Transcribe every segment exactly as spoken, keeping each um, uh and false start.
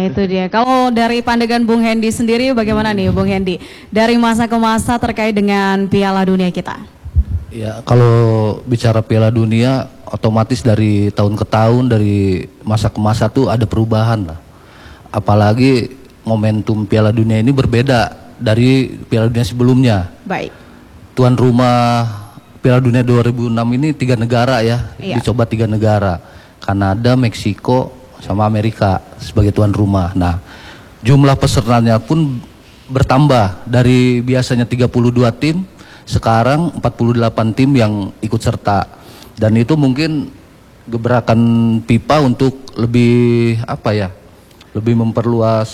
itu dia. Kalau dari pandangan Bung Hendy sendiri bagaimana nih Bung Hendy? Dari masa ke masa terkait dengan Piala Dunia kita. Ya, kalau bicara Piala Dunia otomatis dari tahun ke tahun, dari masa ke masa tuh ada perubahan lah. Apalagi momentum Piala Dunia ini berbeda dari Piala Dunia sebelumnya. Baik. Tuan rumah Piala Dunia dua ribu enam ini tiga negara ya, iya. Dicoba tiga negara. Kanada, Meksiko, sama Amerika sebagai tuan rumah. Nah, jumlah pesertanya pun bertambah dari biasanya tiga puluh dua tim, sekarang empat puluh delapan tim yang ikut serta. Dan itu mungkin gebrakan FIFA untuk lebih apa ya? Lebih memperluas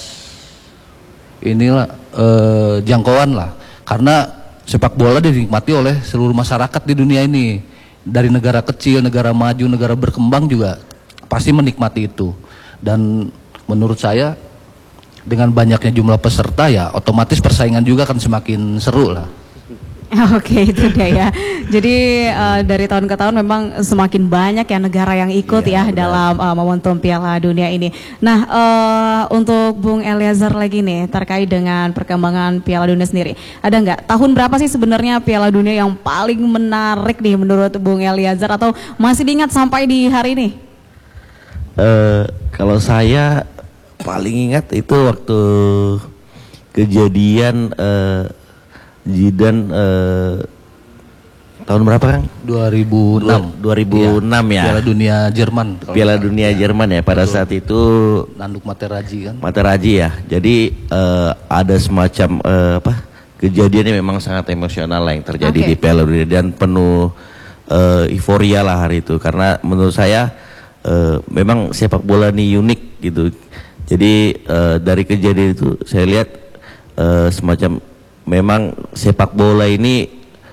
inilah eh, jangkauan lah. Karena sepak bola dinikmati oleh seluruh masyarakat di dunia ini. Dari negara kecil, negara maju, negara berkembang juga pasti menikmati itu. Dan menurut saya dengan banyaknya jumlah peserta ya otomatis persaingan juga akan semakin seru lah. Oke, itu dia ya. Jadi uh, dari tahun ke tahun memang semakin banyak ya negara yang ikut ya, ya dalam uh, momentum Piala Dunia ini. Nah, uh, untuk Bung Eliezer lagi nih terkait dengan perkembangan Piala Dunia sendiri. Ada nggak tahun berapa sih sebenarnya Piala Dunia yang paling menarik nih menurut Bung Eliezer, atau masih diingat sampai di hari ini? Uh, kalau saya paling ingat itu waktu kejadian uh, Zidane uh, tahun berapa Kang? dua ribu enam. dua ribu enam ya. Piala Dunia Jerman. Piala Dunia ya. Jerman ya. Pada Betul. Saat itu Nanduk Materazzi kan. Materazzi ya. Jadi uh, ada semacam uh, apa? Kejadiannya memang sangat emosional lah yang terjadi okay. di Piala Dunia, dan penuh uh, euforia lah hari itu, karena menurut saya uh, memang sepak bola ini unik gitu. Jadi uh, dari kejadian itu saya lihat uh, semacam memang sepak bola ini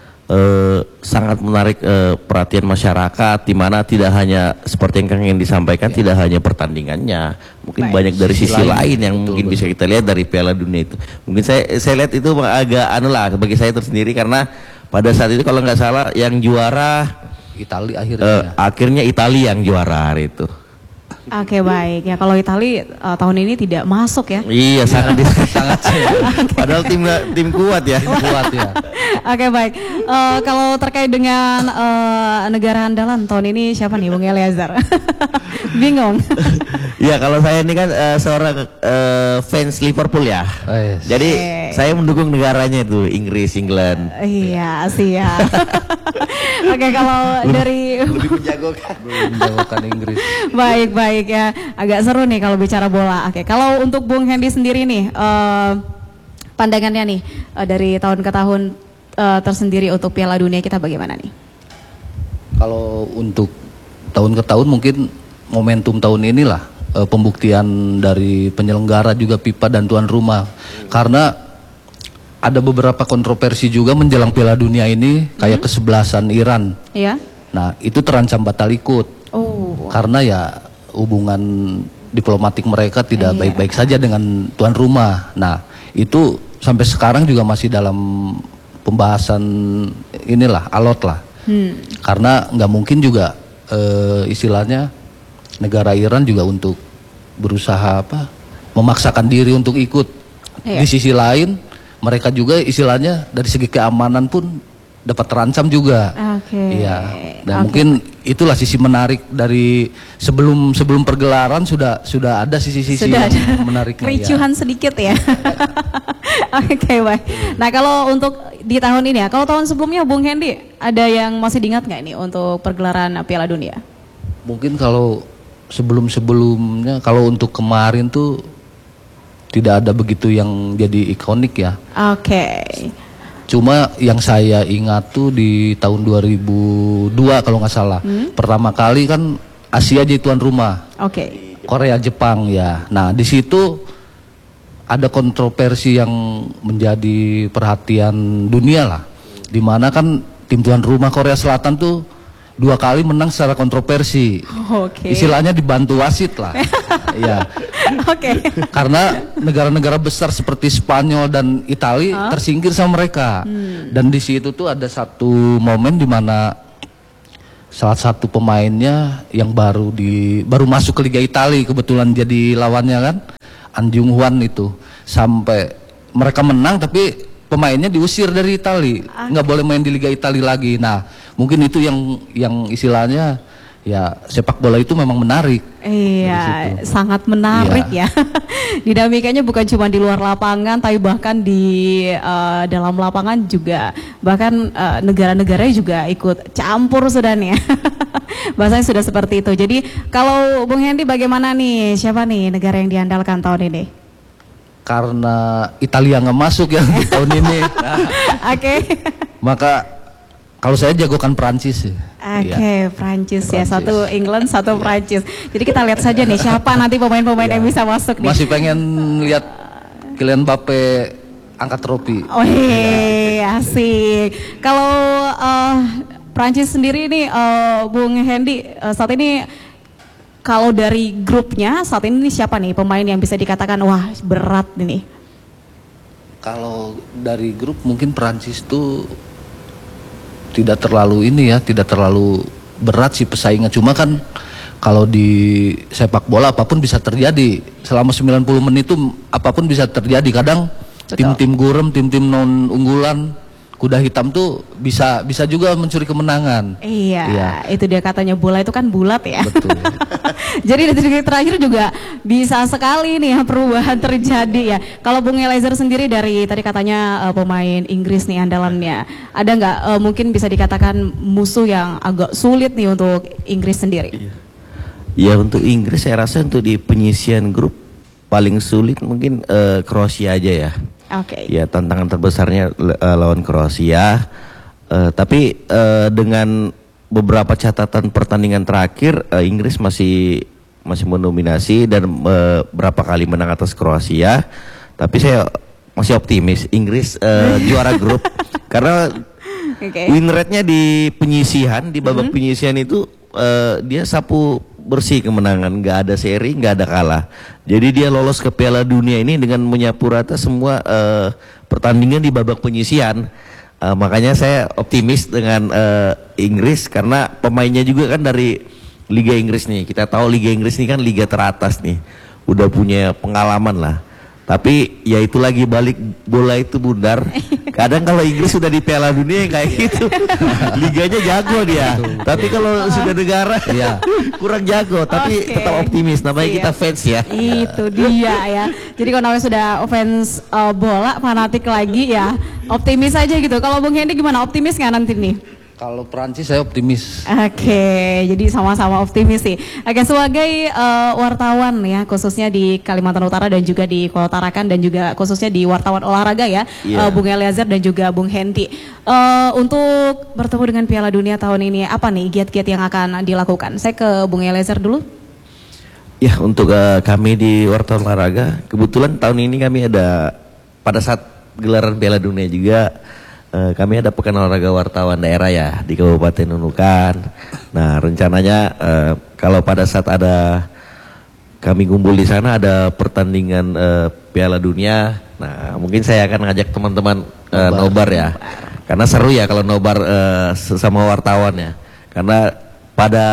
uh, sangat menarik uh, perhatian masyarakat, di mana tidak hanya seperti yang Kang yang disampaikan, ya. Tidak hanya pertandingannya, mungkin Baik. banyak dari sisi, sisi lain, lain yang betul, mungkin betul. bisa kita lihat dari Piala Dunia itu. Mungkin saya saya lihat itu agak anu lah bagi saya tersendiri, karena pada saat itu kalau nggak salah yang juara Italia akhirnya. Uh, akhirnya Italia yang juara hari itu. Oke, baik ya, kalau Italia uh, tahun ini tidak masuk ya. Iya, sangat sangat okay. Padahal tim tim kuat ya. kuat ya. Oke, baik. Uh, kalau terkait dengan uh, negara andalan tahun ini siapa nih Bung Eliezer? Bingung. Ya, kalau saya ini kan uh, seorang uh, fans Liverpool ya. Oh, yes. Jadi okay. saya mendukung negaranya itu, Inggris, England. Uh, iya, siap. Oke, okay, kalau dari lebih menjagokan, menjagokan Inggris. Baik, baik ya. Agak seru nih kalau bicara bola. Oke, okay, kalau untuk Bung Hendy sendiri nih, uh, pandangannya nih uh, dari tahun ke tahun uh, tersendiri untuk Piala Dunia kita bagaimana nih? Kalau untuk tahun ke tahun mungkin momentum tahun inilah uh, pembuktian dari penyelenggara juga FIFA dan tuan rumah. Karena ada beberapa kontroversi juga menjelang Piala Dunia ini, kayak hmm. kesebelasan Iran. Iya. Nah, itu terancam batal ikut. Oh. Karena ya hubungan diplomatik mereka tidak baik-baik iya. saja dengan tuan rumah. Nah, itu sampai sekarang juga masih dalam pembahasan inilah, alot lah. Hmm. Karena nggak mungkin juga uh, istilahnya negara Iran juga untuk berusaha apa memaksakan diri untuk ikut. Iya. Di sisi lain mereka juga istilahnya dari segi keamanan pun dapat terancam juga. Oke. Okay. Iya. Dan okay. mungkin itulah sisi menarik dari sebelum sebelum pergelaran sudah sudah ada sisi-sisi yang menariknya. Kericuhan ya. sedikit ya. Oke, okay, baik. Nah, kalau untuk di tahun ini ya, kalau tahun sebelumnya Bung Hendy ada yang masih diingat nggak ini untuk pergelaran Piala Dunia? Mungkin kalau sebelum-sebelumnya, kalau untuk kemarin tuh tidak ada begitu yang jadi ikonik ya. Oke. Okay. Cuma yang saya ingat tuh di tahun dua ribu dua kalau nggak salah. Hmm? Pertama kali kan Asia jadi tuan rumah. Oke. Okay. Korea Jepang ya. Nah, di situ ada kontroversi yang menjadi perhatian dunia lah. Dimana kan tim tuan rumah Korea Selatan tuh dua kali menang secara kontroversi. Okay. Istilahnya dibantu wasit lah. Ya. Oke. Okay. Karena negara-negara besar seperti Spanyol dan Italia huh? tersingkir sama mereka. Hmm. Dan di situ tuh ada satu momen di mana salah satu pemainnya yang baru di baru masuk ke Liga Italia, kebetulan jadi lawannya kan, An Jung Hwan itu sampai mereka menang tapi pemainnya diusir dari Itali, nggak boleh main di Liga Italia lagi. Nah mungkin itu yang yang istilahnya ya sepak bola itu memang menarik. Iya, sangat menarik Iya. ya. Dinamikanya bukan cuma di luar lapangan, tapi bahkan di uh, dalam lapangan juga, bahkan uh, negara-negaranya juga ikut campur sudah nih ya. Bahasanya sudah seperti itu. Jadi kalau Bung Hendy bagaimana nih? Siapa nih negara yang diandalkan tahun ini? Karena Italia nggak masuk ya di tahun ini. Nah, Oke. maka kalau saya jagokan Prancis sih. Oke, Iya. Prancis ya, Prancis. satu England, satu Prancis. Jadi kita lihat saja nih siapa nanti pemain-pemain yang bisa masuk nih. Masih pengen lihat Kylian Mbappe angkat trofi. Oh iya, asik. Kalau uh, Prancis sendiri nih, uh, Bung Hendy, uh, saat ini kalau dari grupnya saat ini nih siapa nih pemain yang bisa dikatakan wah berat ini? Kalau dari grup mungkin Prancis tuh tidak terlalu ini ya, tidak terlalu berat sih pesaingnya. Cuma kan kalau di sepak bola apapun bisa terjadi. Selama sembilan puluh menit itu apapun bisa terjadi. Kadang tim-tim gurem, tim-tim non unggulan, kuda hitam tuh bisa bisa juga mencuri kemenangan. Iya, Iya. itu dia katanya bola itu kan bulat ya. Betul. Jadi detik-detik terakhir juga bisa sekali nih ya perubahan terjadi ya. Kalau Bung Eliezer sendiri dari tadi katanya uh, pemain Inggris nih andalannya, ada nggak uh, mungkin bisa dikatakan musuh yang agak sulit nih untuk Inggris sendiri? Ya untuk Inggris saya rasa untuk di penyisian grup paling sulit mungkin eh, Kroasia aja ya. Oke. Ya tantangan terbesarnya uh, lawan Kroasia. Uh, tapi uh, dengan beberapa catatan pertandingan terakhir uh, Inggris masih masih mendominasi dan uh, berapa kali menang atas Kroasia. Tapi saya masih optimis Inggris uh, juara grup karena Oke. win rate-nya di penyisihan di babak Mhm. penyisihan itu uh, dia sapu bersih kemenangan, nggak ada seri, nggak ada kalah. Jadi dia lolos ke Piala Dunia ini dengan menyapu rata semua uh, pertandingan di babak penyisihan. Uh, makanya saya optimis dengan uh, Inggris karena pemainnya juga kan dari Liga Inggris nih. Kita tahu Liga Inggris ini kan liga teratas nih, udah punya pengalaman lah. Tapi ya itu lagi balik bola itu bundar. Kadang kalau Inggris sudah di Piala Dunia kayak gitu, liganya jago dia. Tapi kalau sudah negara, ya kurang jago. Tapi Oke. tetap optimis. Namanya Siap. kita fans ya. Itu dia ya. Jadi kalau namanya sudah offense uh, bola, fanatik lagi ya, optimis aja gitu. Kalau Bung Hendy gimana? Optimis nggak nanti nih? Kalau Prancis saya optimis. Oke, jadi sama-sama optimis sih. Oke, sebagai uh, wartawan ya, khususnya di Kalimantan Utara dan juga di Kota Tarakan dan juga khususnya di wartawan olahraga ya, Iya. uh, Bung Eliezer dan juga Bung Hendy. Uh, untuk bertemu dengan Piala Dunia tahun ini, apa nih giat-giat yang akan dilakukan? Saya ke Bung Eliezer dulu. Ya untuk uh, kami di wartawan olahraga, kebetulan tahun ini kami ada pada saat gelaran Piala Dunia juga. Uh, kami ada pekan olahraga wartawan daerah ya di Kabupaten Nunukan. Nah rencananya uh, kalau pada saat ada kami kumpul di sana ada pertandingan uh, Piala Dunia. Nah mungkin saya akan ngajak teman-teman uh, nobar ya, karena seru ya kalau nobar uh, sesama wartawan ya. Karena pada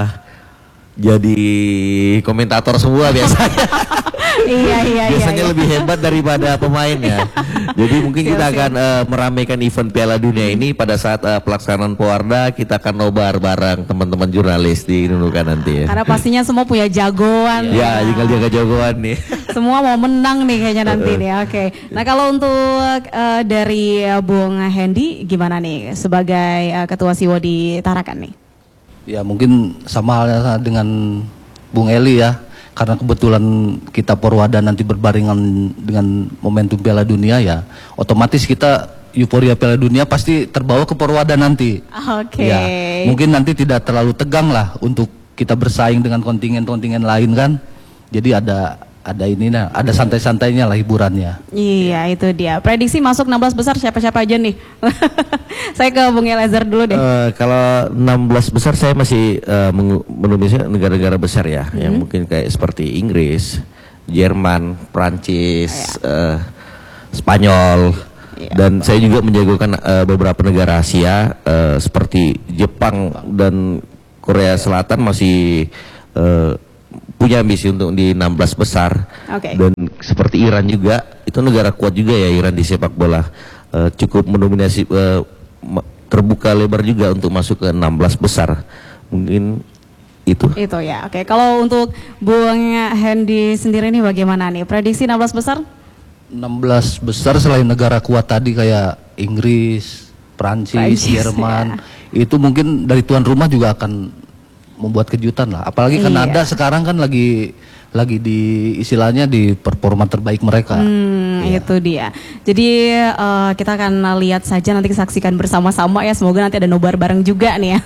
jadi komentator semua biasanya. Iya, iya, Biasanya iya. lebih hebat daripada pemainnya. Jadi mungkin Siap, kita siap. akan uh, meramaikan event Piala Dunia ini pada saat uh, pelaksanaan Pewarda. Kita akan nobar bareng teman-teman jurnalis di Nunukan nanti ya. Karena pastinya semua punya jagoan. Ya, tinggal jaga jagoan nih. Semua mau menang nih kayaknya nanti nih. Oke. Nah kalau untuk uh, dari uh, Bung Hendy gimana nih sebagai uh, Ketua Siwo di Tarakan nih? Ya mungkin sama halnya dengan Bung Eli ya. Karena kebetulan kita Porwada nanti berbarengan dengan momentum Piala Dunia ya, otomatis kita euforia Piala Dunia pasti terbawa ke Porwada nanti. Oke. Ya, mungkin nanti tidak terlalu tegang lah untuk kita bersaing dengan kontingen-kontingen lain kan. Jadi ada ada ini nah, ada santai-santainya lah hiburannya. Iya itu dia. Prediksi masuk enam belas besar siapa-siapa aja nih? Saya ke Bung Eliezer dulu deh. Uh, kalau enam belas besar saya masih uh, mendominasi negara-negara besar ya, Hmm. yang mungkin kayak seperti Inggris, Jerman, Prancis, uh, Spanyol, Iya. dan saya juga menjagokan uh, beberapa negara Asia uh, seperti Jepang dan Korea Selatan masih uh, punya ambisi untuk di enam belas besar. Oke. Dan seperti Iran juga, itu negara kuat juga ya Iran di sepak bola. Uh, cukup mendominasi, uh, terbuka lebar juga untuk masuk ke enam belas besar. Mungkin itu. Itu ya. Oke, kalau untuk Bung Hendy sendiri nih bagaimana nih? Prediksi enam belas besar? enam belas besar selain negara kuat tadi kayak Inggris, Prancis, Prancis, Jerman, ya. itu mungkin dari tuan rumah juga akan membuat kejutan lah. Apalagi Kanada Iya. sekarang kan lagi lagi di istilahnya di performa terbaik mereka. Hmm, Ya. itu dia. Jadi uh, kita akan lihat saja, nanti saksikan bersama-sama ya. Semoga nanti ada nobar bareng juga nih ya.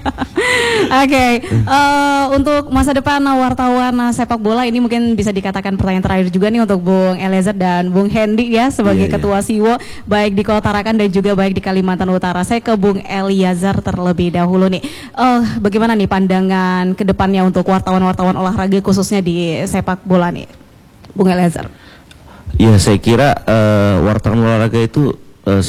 Oke, okay. uh, untuk masa depan wartawan uh, sepak bola ini mungkin bisa dikatakan pertanyaan terakhir juga nih untuk Bung Eliezer dan Bung Hendy ya sebagai Iya, iya. Ketua Siwo baik di Kota Tarakan dan juga baik di Kalimantan Utara. Saya ke Bung Eliezer terlebih dahulu nih. Uh, bagaimana nih pandangan ke depannya untuk wartawan-wartawan olahraga khususnya di sepak bola nih, Bung Eliezer? Ya saya kira uh, wartawan olahraga itu uh,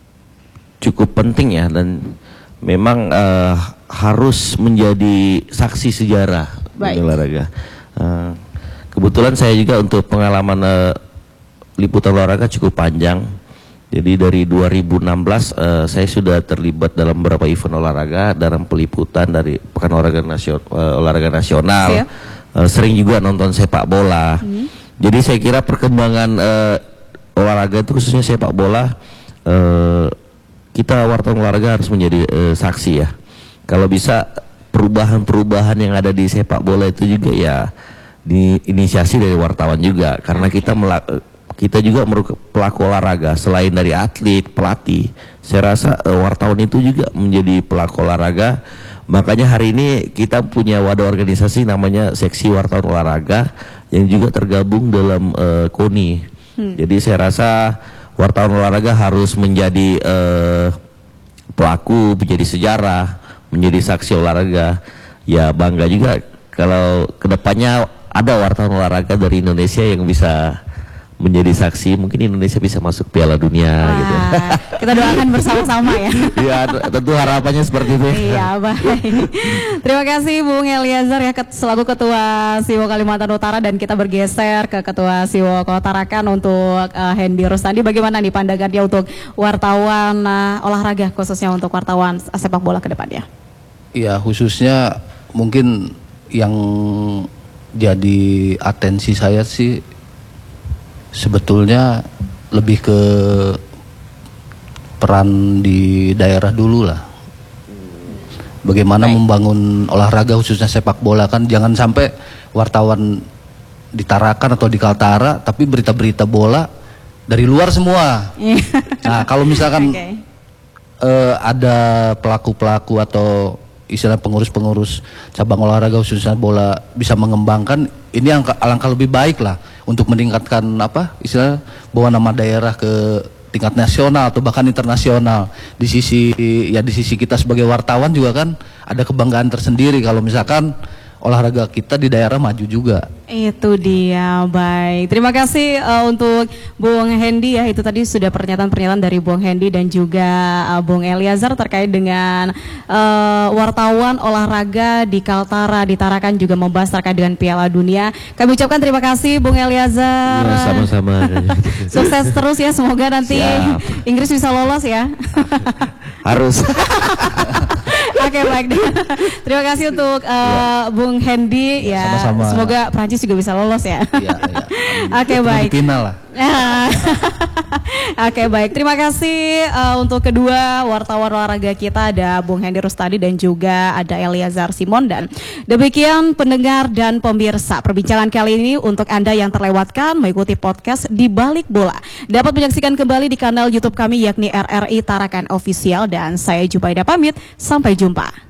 cukup penting ya, dan memang uh, harus menjadi saksi sejarah di olahraga. Uh, kebetulan saya juga untuk pengalaman uh, liputan olahraga cukup panjang. Jadi dari dua ribu enam belas uh, saya sudah terlibat dalam beberapa event olahraga, dalam peliputan dari Pekan Olahraga Nasional, uh, olahraga nasional. Uh, sering juga nonton sepak bola. Hmm. Jadi saya kira perkembangan uh, olahraga itu khususnya sepak bola, uh, kita wartawan olahraga harus menjadi uh, saksi ya. Kalau bisa perubahan-perubahan yang ada di sepak bola itu juga ya diinisiasi dari wartawan juga, karena kita melak- kita juga merupakan pelaku olahraga selain dari atlet, pelatih. Saya rasa uh, wartawan itu juga menjadi pelaku olahraga. Makanya hari ini kita punya wadah organisasi namanya Seksi Wartawan Olahraga yang juga tergabung dalam uh, K O N I. Hmm. Jadi saya rasa wartawan olahraga harus menjadi uh, pelaku, menjadi sejarah, menjadi saksi olahraga. Ya bangga juga kalau kedepannya ada wartawan olahraga dari Indonesia yang bisa menjadi saksi, mungkin Indonesia bisa masuk Piala Dunia. Wah, gitu. Kita doakan bersama-sama ya. Iya, tentu harapannya seperti itu. Iya, baik. Terima kasih Bung Eliezer ya selaku Ketua Siwo Kalimantan Utara, dan kita bergeser ke Ketua Siwo Kota Tarakan untuk uh, Hendy Rustandi. Bagaimana nih pandangannya untuk wartawan uh, olahraga, khususnya untuk wartawan sepak bola ke depannya? Iya, khususnya mungkin yang jadi atensi saya sih sebetulnya lebih ke peran di daerah dulu lah. Bagaimana Baik. membangun olahraga khususnya sepak bola, kan jangan sampai wartawan di Tarakan atau di Kaltara tapi berita-berita bola dari luar semua. Nah, kalau misalkan okay. uh, ada pelaku-pelaku atau istilah pengurus-pengurus cabang olahraga khususnya bola bisa mengembangkan ini, angka, alangkah lebih baik lah untuk meningkatkan apa istilah bawa nama daerah ke tingkat nasional atau bahkan internasional. Di sisi ya di sisi kita sebagai wartawan juga kan ada kebanggaan tersendiri kalau misalkan olahraga kita di daerah maju juga. Itu dia, baik. Terima kasih uh, untuk Bung Hendy ya. Itu tadi sudah pernyataan-pernyataan dari Bung Hendy dan juga uh, Bung Eliezer terkait dengan uh, wartawan olahraga di Kaltara, di Tarakan, juga membahas terkait dengan Piala Dunia. Kami ucapkan terima kasih Bung Eliezer. Ya, sama-sama. Sukses terus ya, semoga nanti Siap. Inggris bisa lolos ya. Harus. Oke, baik. Terima kasih untuk uh, ya. Bung Hendy ya. Sama-sama. Semoga Prancis juga bisa lolos ya. Iya, iya. Oke, baik. Final lah. Oke, baik. Terima kasih uh, untuk kedua wartawan olahraga kita, ada Bung Hendy Rustandi dan juga ada Eliezer Simon. Dan demikian pendengar dan pemirsa, perbincangan kali ini untuk Anda yang terlewatkan mengikuti podcast Di Balik Bola dapat menyaksikan kembali di kanal YouTube kami yakni R R I Tarakan Official, dan saya Jubaida pamit, sampai jumpa.